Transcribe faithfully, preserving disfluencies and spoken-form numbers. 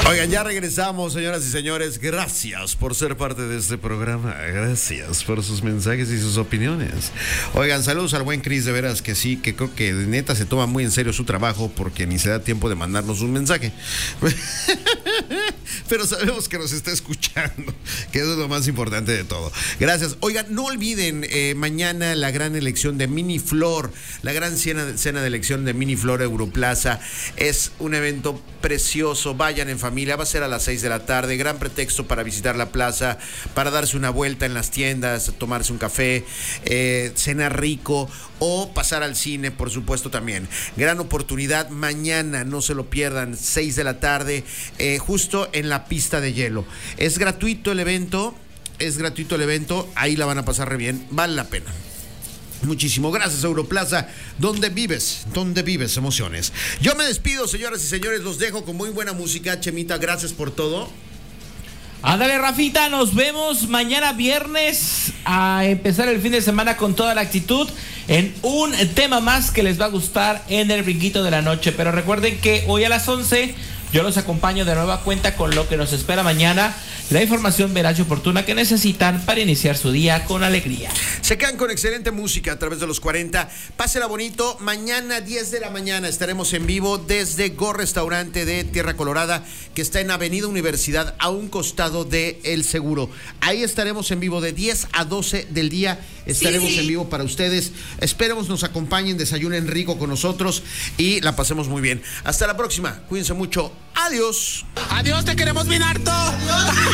Oigan, ya regresamos, señoras y señores. Gracias por ser parte de este programa. Gracias por sus mensajes y sus opiniones. Oigan, saludos al buen Cris, de veras que sí, que creo que de neta se toma muy en serio su trabajo porque ni se da tiempo de mandarnos un mensaje. Pero sabemos que nos está escuchando, que eso es lo más importante de todo. Gracias. Oigan, no olviden, eh, mañana la gran elección de Mini Flor, la gran cena, cena de elección de Mini Flor Europlaza. Es un evento precioso. Vayan en familia, va a ser a las seis de la tarde. Gran pretexto para visitar la plaza, para darse una vuelta en las tiendas, tomarse un café, eh, cenar rico o pasar al cine, por supuesto, también. Gran oportunidad mañana, no se lo pierdan, seis de la tarde, eh, justo en la pista de hielo. Es gratuito el evento, es gratuito el evento, ahí la van a pasar re bien, vale la pena. Muchísimo gracias, Europlaza, donde vives, donde vives emociones. Yo me despido, señoras y señores, los dejo con muy buena música. Chemita, gracias por todo. Ándale, Rafita, nos vemos mañana viernes a empezar el fin de semana con toda la actitud en un tema más que les va a gustar en el Brinquito de la Noche. Pero recuerden que hoy a las once yo los acompaño de nueva cuenta con lo que nos espera mañana, la información veraz y oportuna que necesitan para iniciar su día con alegría. Se quedan con excelente música a través de los cuarenta. Pásela bonito. Mañana diez de la mañana estaremos en vivo desde Go Restaurante de Tierra Colorada, que está en Avenida Universidad, a un costado de El Seguro. Ahí estaremos en vivo de diez a doce del día. Estaremos sí. en vivo para ustedes. Esperemos nos acompañen, desayunen rico con nosotros y la pasemos muy bien. Hasta la próxima. Cuídense mucho. Adiós. Adiós, te queremos bien harto.